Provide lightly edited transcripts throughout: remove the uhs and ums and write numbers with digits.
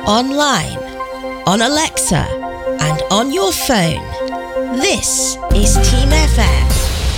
online, on Alexa, and on your phone. This is Team FM.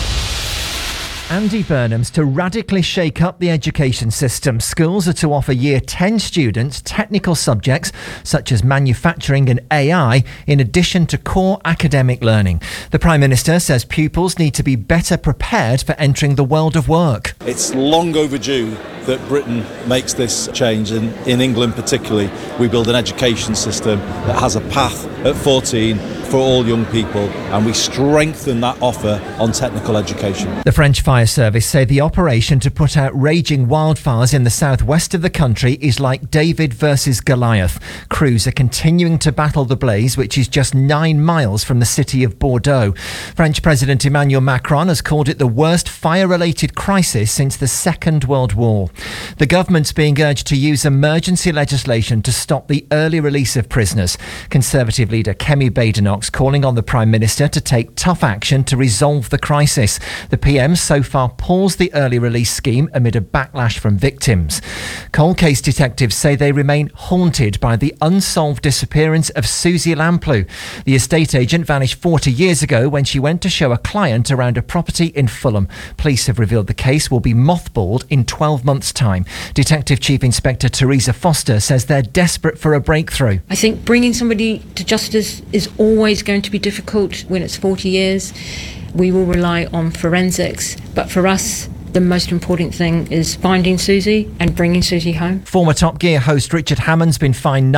Andy Burnham's to radically shake up the education system. Schools are to offer Year 10 students technical subjects such as manufacturing and AI in addition to core academic learning. The Prime Minister says pupils need to be better prepared for entering the world of work. It's long overdue that Britain makes this change, and in England particularly, we build an education system that has a path at 14 for all young people, and we strengthen that offer on technical education. The French Fire Service say the operation to put out raging wildfires in the southwest of the country is like David versus Goliath. Crews are continuing to battle the blaze, which is just 9 miles from the city of Bordeaux. French President Emmanuel Macron has called it the worst fire-related crisis since the Second World War. The government's being urged to use emergency legislation to stop the early release of prisoners. Conservative leader Kemi Badenoch calling on the Prime Minister to take tough action to resolve the crisis. The PM so far paused the early release scheme amid a backlash from victims. Cold case detectives say they remain haunted by the unsolved disappearance of Susie Lamplugh. The estate agent vanished 40 years ago when she went to show a client around a property in Fulham. Police have revealed the case will be mothballed in 12 months' time. Detective Chief Inspector Teresa Foster says they're desperate for a breakthrough. I think bringing somebody to justice is always going to be difficult when it's 40 years. We will rely on forensics, but for us, the most important thing is finding Susie and bringing Susie home. Former Top Gear host Richard Hammond's been fined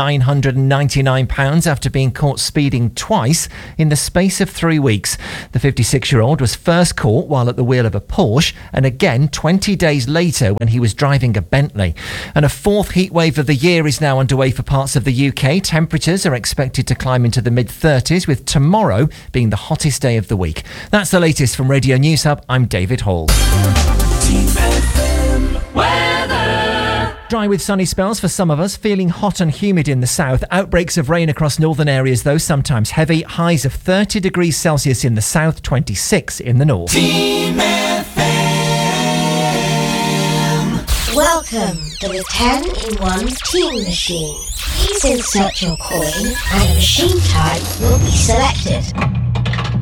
£999 after being caught speeding twice in the space of 3 weeks. The 56-year-old was first caught while at the wheel of a Porsche and again 20 days later when he was driving a Bentley. And a fourth heatwave of the year is now underway for parts of the UK. Temperatures are expected to climb into the mid-30s, with tomorrow being the hottest day of the week. That's the latest from Radio News Hub. I'm David Hall. Dry with sunny spells for some of us, feeling hot and humid in the south. Outbreaks of rain across northern areas though, sometimes heavy. Highs of 30 degrees Celsius in the south, 26 in the north. Team FM. Welcome to the 10-in-1 Team Machine. Please insert your coin and a machine type will be selected.